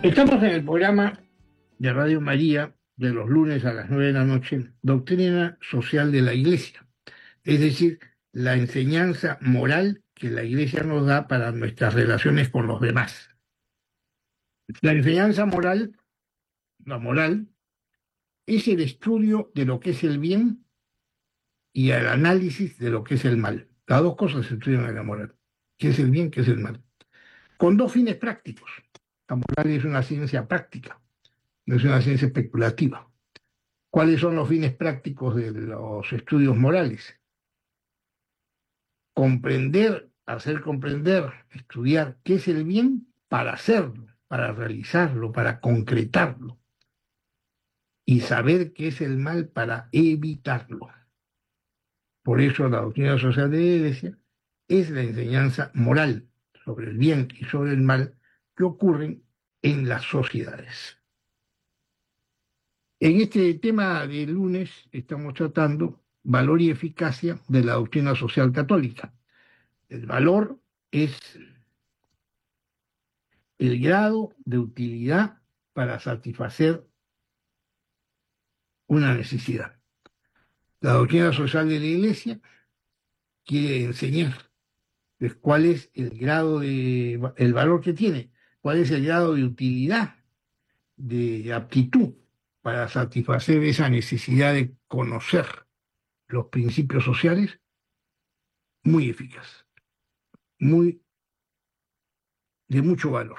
Estamos en el programa de Radio María de los lunes a las 9 de la noche, Doctrina Social de la Iglesia, es decir, la enseñanza moral que la Iglesia nos da para nuestras relaciones con los demás. La enseñanza moral, la moral, es el estudio de lo que es el bien y el análisis de lo que es el mal. Las dos cosas se estudian en la moral, qué es el bien, qué es el mal, con dos fines prácticos. La moral es una ciencia práctica, no es una ciencia especulativa. ¿Cuáles son los fines prácticos de los estudios morales? Comprender, hacer comprender, estudiar qué es el bien para hacerlo, para realizarlo, para concretarlo, y saber qué es el mal para evitarlo. Por eso la doctrina social de la Iglesia es la enseñanza moral sobre el bien y sobre el mal que ocurren en las sociedades. En este tema de lunes estamos tratando valor y eficacia de la doctrina social católica. El valor es el grado de utilidad para satisfacer una necesidad. La doctrina social de la Iglesia quiere enseñar cuál es el grado el valor que tiene, cuál es el grado de utilidad, de aptitud para satisfacer esa necesidad de conocer los principios sociales, muy eficaz, muy de mucho valor.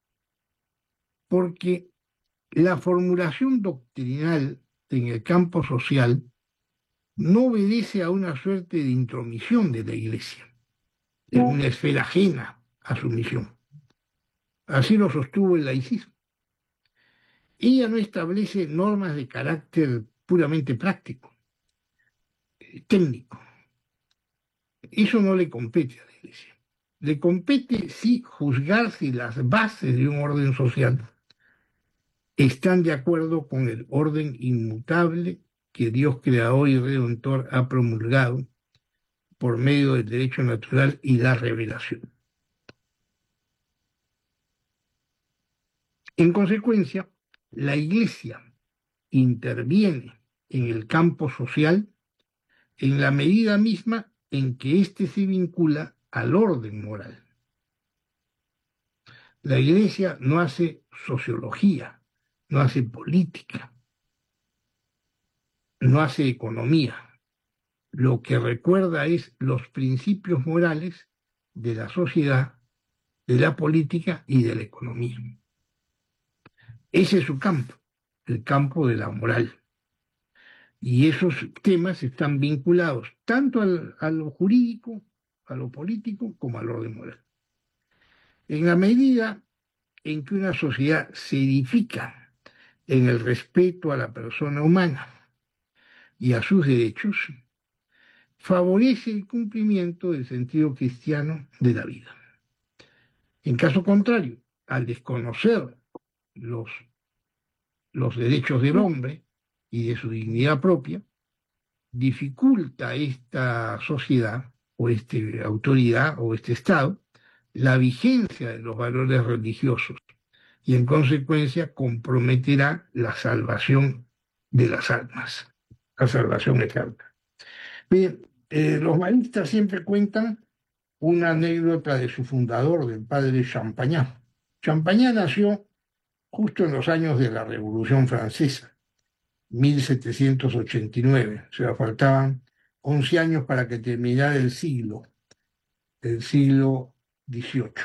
Porque la formulación doctrinal en el campo social no obedece a una suerte de intromisión de la Iglesia en una esfera ajena a su misión. Así lo sostuvo el laicismo. Ella no establece normas de carácter puramente práctico, técnico. Eso no le compete a la Iglesia. Le compete sí juzgar si las bases de un orden social están de acuerdo con el orden inmutable que Dios Creador y Redentor ha promulgado por medio del derecho natural y la revelación. En consecuencia, la Iglesia interviene en el campo social en la medida misma en que éste se vincula al orden moral. La Iglesia no hace sociología, no hace política, no hace economía. Lo que recuerda es los principios morales de la sociedad, de la política y de la economía. Ese es su campo, el campo de la moral. Y esos temas están vinculados tanto a lo jurídico, a lo político, como al orden moral. En la medida en que una sociedad se edifica en el respeto a la persona humana y a sus derechos, favorece el cumplimiento del sentido cristiano de la vida. En caso contrario, al desconocer los, los derechos del hombre y de su dignidad propia, dificulta esta sociedad o esta autoridad o este Estado la vigencia de los valores religiosos y en consecuencia comprometerá la salvación de las almas, la salvación eterna. Bien, los maristas siempre cuentan una anécdota de su fundador, del padre Champagnat. Champagnat nació justo en los años de la Revolución Francesa, 1789, o sea, faltaban 11 años para que terminara el siglo XVIII.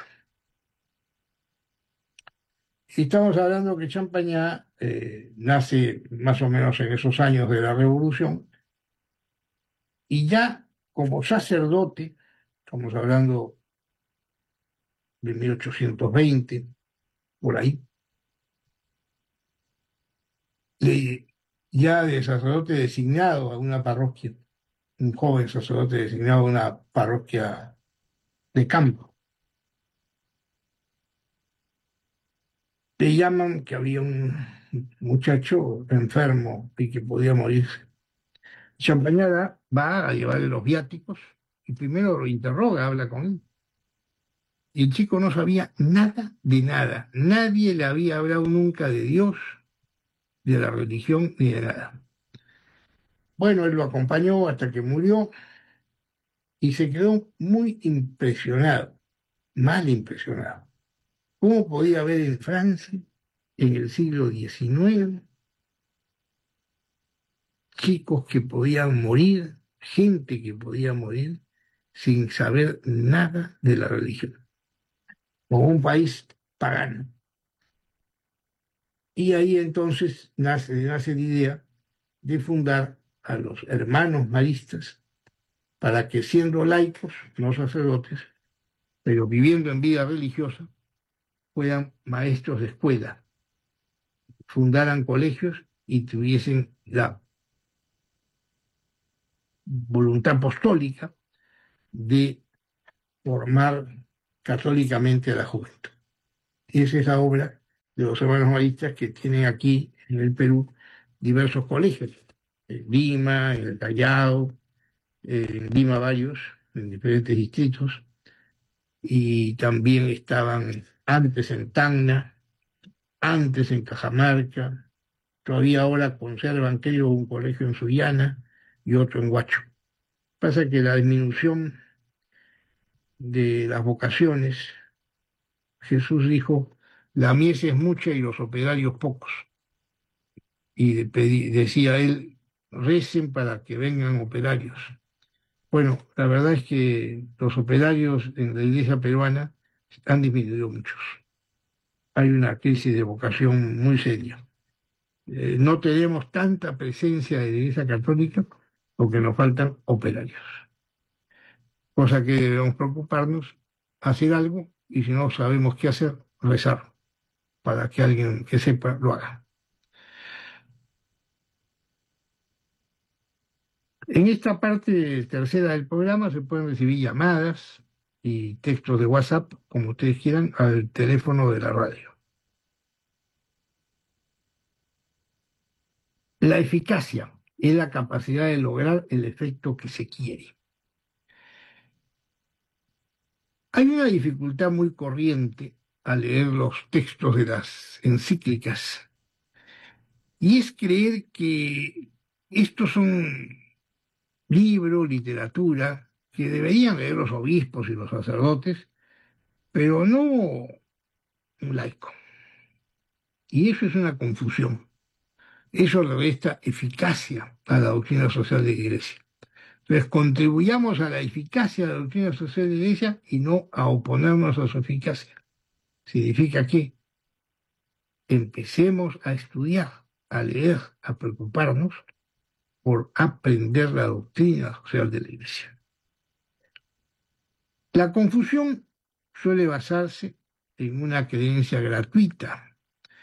Y estamos hablando que Champagnat nace más o menos en esos años de la Revolución, y ya como sacerdote, estamos hablando de 1820, por ahí, ya de sacerdote designado a una parroquia, un joven sacerdote designado a una parroquia de campo. Le llaman que había un muchacho enfermo y que podía morirse. Champagnat va a llevarle los viáticos y primero lo interroga, habla con él. Y el chico no sabía nada de nada. Nadie le había hablado nunca de Dios, de la religión, ni de nada. Bueno, él lo acompañó hasta que murió y se quedó muy impresionado, mal impresionado. ¿Cómo podía haber en Francia, en el siglo XIX, chicos que podían morir, gente que podía morir sin saber nada de la religión? Como un país pagano. Y ahí entonces nace la idea de fundar a los hermanos maristas para que siendo laicos, no sacerdotes, pero viviendo en vida religiosa, fueran maestros de escuela, fundaran colegios y tuviesen la voluntad apostólica de formar católicamente a la juventud. Esa es la obra de los hermanos maristas que tienen aquí en el Perú diversos colegios, en Lima, en el Callao, en Lima varios, en diferentes distritos, y también estaban antes en Tacna, antes en Cajamarca, todavía ahora conservan, creo, un colegio en Sullana y otro en Huacho. Pasa que la disminución de las vocaciones, Jesús dijo, la mies es mucha y los operarios pocos. Y decía él, recen para que vengan operarios. Bueno, la verdad es que los operarios en la iglesia peruana han disminuido muchos. Hay una crisis de vocación muy seria. No tenemos tanta presencia de la iglesia católica porque nos faltan operarios. Cosa que debemos preocuparnos, hacer algo y si no sabemos qué hacer, rezar para que alguien que sepa lo haga. En esta parte tercera del programa se pueden recibir llamadas y textos de WhatsApp, como ustedes quieran, al teléfono de la radio. La eficacia es la capacidad de lograr el efecto que se quiere. Hay una dificultad muy corriente al leer los textos de las encíclicas, y es creer que estos son libros, literatura, que deberían leer los obispos y los sacerdotes, pero no un laico. Y eso es una confusión. Eso le resta eficacia a la doctrina social de la Iglesia. Entonces, contribuyamos a la eficacia de la doctrina social de la Iglesia y no a oponernos a su eficacia. Significa que empecemos a estudiar, a leer, a preocuparnos por aprender la doctrina social de la Iglesia. La confusión suele basarse en una creencia gratuita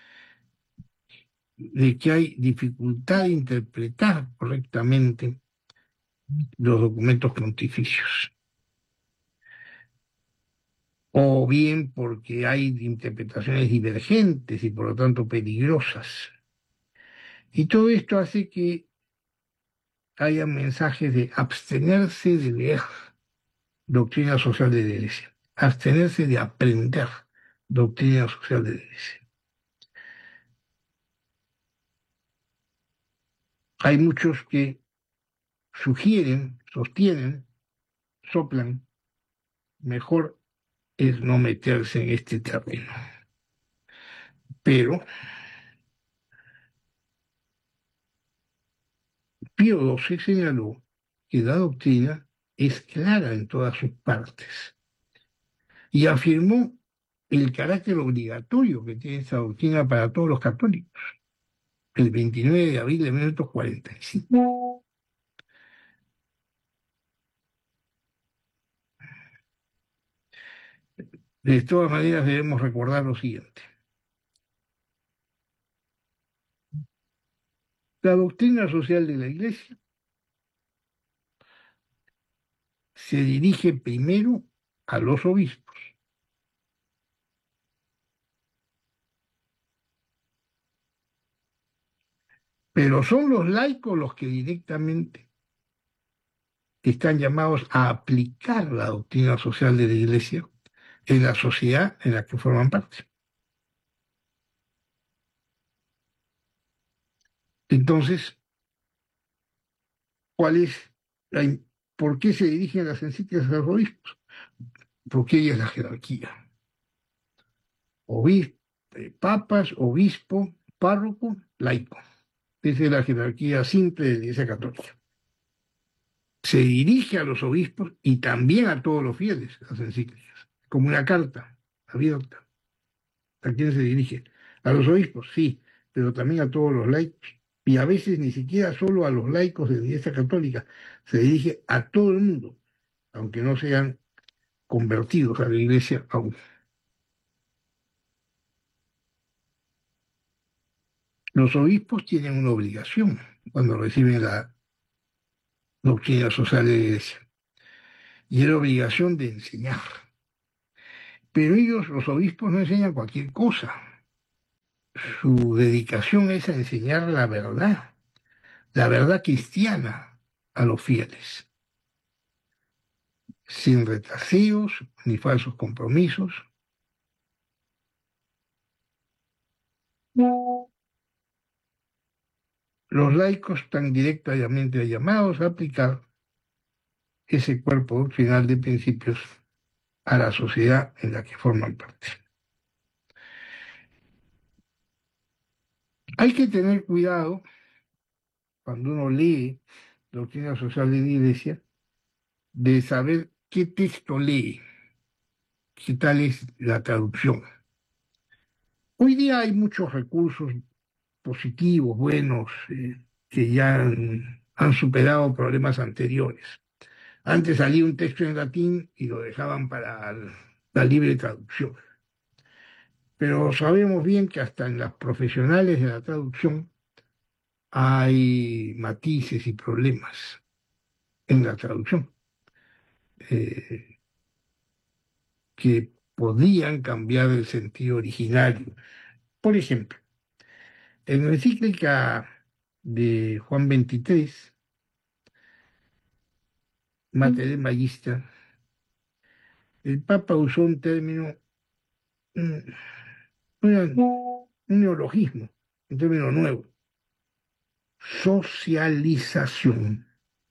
de que hay dificultad de interpretar correctamente los documentos pontificios, o bien porque hay interpretaciones divergentes y por lo tanto peligrosas. Y todo esto hace que haya mensajes de abstenerse de leer doctrina social de la Iglesia, abstenerse de aprender doctrina social de la Iglesia. Hay muchos que sugieren, sostienen, soplan, mejor es no meterse en este terreno. Pero Pío XII señaló que la doctrina es clara en todas sus partes y afirmó el carácter obligatorio que tiene esta doctrina para todos los católicos, el 29 de abril de 1945. De todas maneras debemos recordar lo siguiente. La doctrina social de la Iglesia se dirige primero a los obispos, pero son los laicos los que directamente están llamados a aplicar la doctrina social de la Iglesia en la sociedad en la que forman parte. Entonces, ¿cuál es la, por qué se dirigen las encíclicas a los obispos? Porque ella es la jerarquía. Obispo, papas, obispo, párroco, laico. Esa es la jerarquía simple de la Iglesia Católica. Se dirige a los obispos y también a todos los fieles, las encíclicas, como una carta abierta. ¿A quién se dirige? A los obispos, sí, pero también a todos los laicos. Y a veces ni siquiera solo a los laicos de la Iglesia Católica, se dirige a todo el mundo, aunque no sean convertidos a la Iglesia aún. Los obispos tienen una obligación cuando reciben la doctrina social de la Iglesia, y es la obligación de enseñar. Pero ellos, los obispos, no enseñan cualquier cosa. Su dedicación es a enseñar la verdad cristiana a los fieles, sin retaseos ni falsos compromisos. Los laicos están directamente llamados a aplicar ese cuerpo doctrinal de principios a la sociedad en la que forman parte. Hay que tener cuidado cuando uno lee doctrina social de la Iglesia de saber qué texto lee, qué tal es la traducción. Hoy día hay muchos recursos positivos, buenos, que ya han superado problemas anteriores. Antes salía un texto en latín y lo dejaban para la libre traducción. Pero sabemos bien que hasta en las profesionales de la traducción hay matices y problemas en la traducción eh, que podían cambiar el sentido originario. Por ejemplo, en la encíclica de Juan 23, Mater Magista, el Papa usó un término, un, un neologismo, un término nuevo, socialización.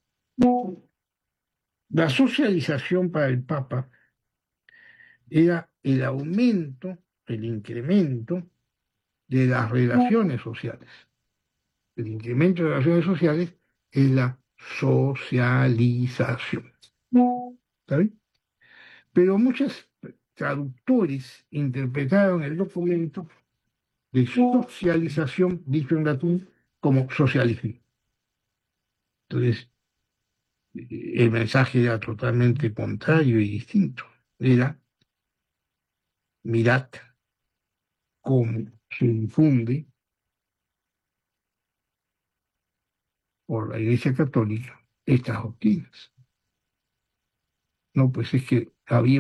La socialización para el Papa era el aumento, el incremento de las relaciones sociales. El incremento de las relaciones sociales es la socialización. ¿Está bien? Pero muchos traductores interpretaron el documento de socialización, dicho en latín, como socialismo. Entonces, el mensaje era totalmente contrario y distinto. Era, mirad cómo se difunde por la Iglesia Católica estas doctrinas. No, pues es que había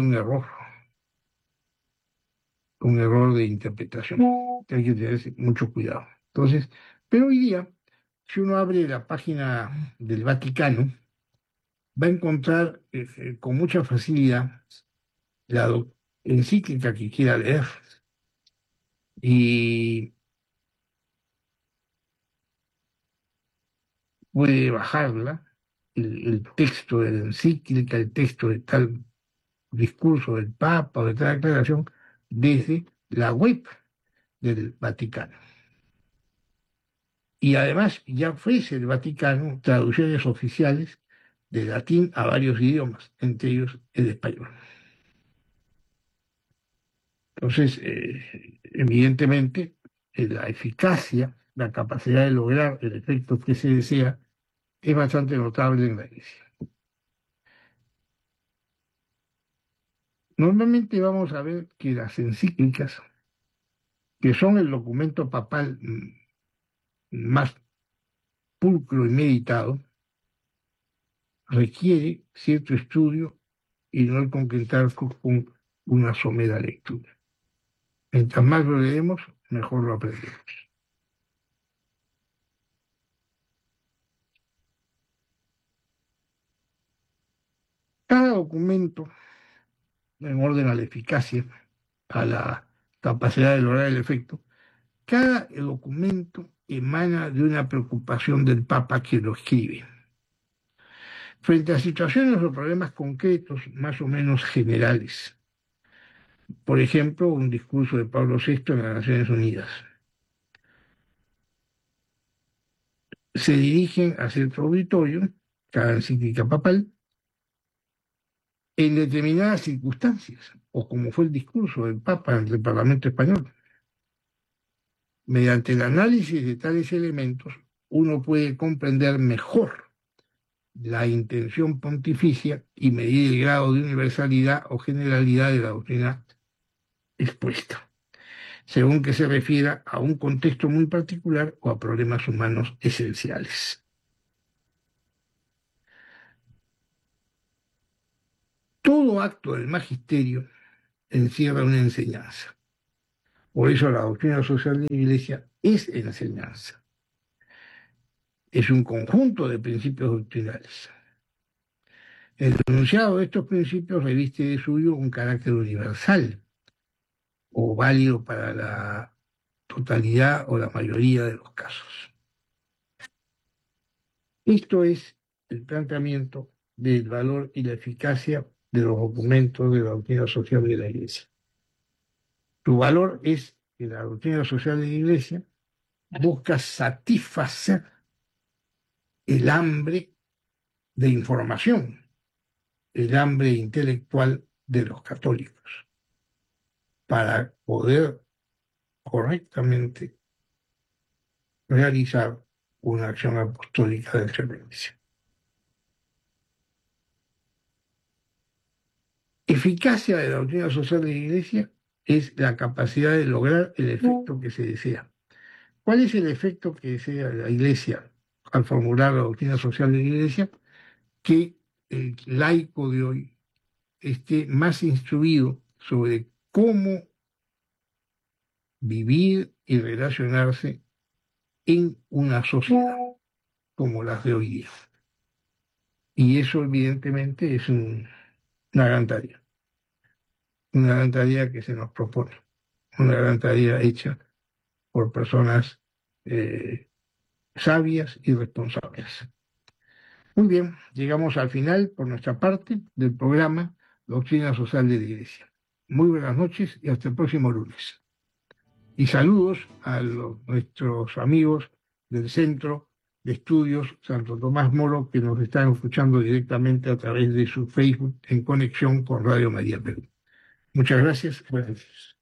un error de interpretación. Hay que tener mucho cuidado. Entonces, pero hoy día, si uno abre la página del Vaticano, va a encontrar con mucha facilidad la encíclica que quiera leer y puede bajarla, el texto de la encíclica, el texto de tal discurso del Papa o de tal declaración desde la web del Vaticano. Y además ya ofrece el Vaticano traducciones oficiales de latín a varios idiomas, entre ellos el español. Entonces, evidentemente, la eficacia, la capacidad de lograr el efecto que se desea es bastante notable en la Iglesia. Normalmente vamos a ver que las encíclicas, que son el documento papal más pulcro y meditado, requiere cierto estudio y no el concretar con una somera lectura. Mientras más lo leemos, mejor lo aprendemos. Cada documento en orden a la eficacia, a la capacidad de lograr el efecto, cada documento emana de una preocupación del Papa que lo escribe. Frente a situaciones o problemas concretos, más o menos generales, por ejemplo, un discurso de Pablo VI en las Naciones Unidas, se dirigen a cierto auditorio, cada encíclica papal, en determinadas circunstancias, o como fue el discurso del Papa ante el Parlamento español. Mediante el análisis de tales elementos, uno puede comprender mejor la intención pontificia y medir el grado de universalidad o generalidad de la doctrina expuesta, según que se refiera a un contexto muy particular o a problemas humanos esenciales. Todo acto del magisterio encierra una enseñanza. Por eso la doctrina social de la Iglesia es enseñanza. Es un conjunto de principios doctrinales. El enunciado de estos principios reviste de suyo un carácter universal o válido para la totalidad o la mayoría de los casos. Esto es el planteamiento del valor y la eficacia de los documentos de la doctrina social de la Iglesia. Su valor es que la doctrina social de la Iglesia busca satisfacer el hambre de información, el hambre intelectual de los católicos, para poder correctamente realizar una acción apostólica de excelencia. Eficacia de la doctrina social de la Iglesia es la capacidad de lograr el efecto que se desea. ¿Cuál es el efecto que desea la Iglesia al formular la doctrina social de la Iglesia? Que el laico de hoy esté más instruido sobre cómo vivir y relacionarse en una sociedad como las de hoy día. Y eso evidentemente es una gran tarea que se nos propone, una gran tarea hecha por personas sabias y responsables. Muy bien, llegamos al final por nuestra parte del programa Doctrina Social de la Iglesia. Muy buenas noches y hasta el próximo lunes. Y saludos a nuestros amigos del Centro de Estudios Santo Tomás Moro que nos están escuchando directamente a través de su Facebook en conexión con Radio María Perú. Muchas gracias. Buenas noches.